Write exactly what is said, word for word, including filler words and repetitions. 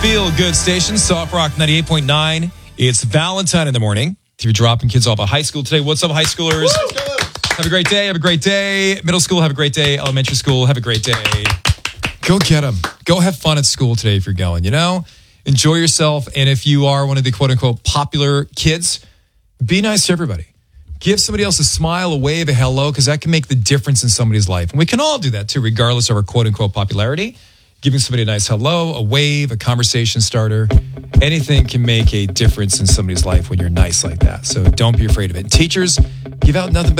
Feel Good Station, Soft Rock ninety-eight point nine. It's Valentine in the morning. If you're dropping kids off at high school today, what's up, high schoolers? Woo! Have a great day. Have a great day. Middle school, have a great day. Elementary school, have a great day. Go get them. Go have fun at school today if you're going, you know? Enjoy yourself. And if you are one of the quote-unquote popular kids, be nice to everybody. Give somebody else a smile, a wave, a hello, because that can make the difference in somebody's life. And we can all do that too, regardless of our quote-unquote popularity. Giving somebody a nice hello, a wave, a conversation starter, anything can make a difference in somebody's life when you're nice like that. So don't be afraid of it. Teachers, give out nothing but